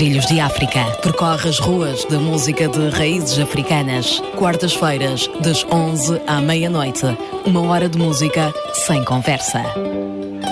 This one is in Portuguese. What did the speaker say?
Trilhos de África. Percorre as ruas da música de raízes africanas. Quartas-feiras, das 11 à meia-noite. 1 hora de música sem conversa.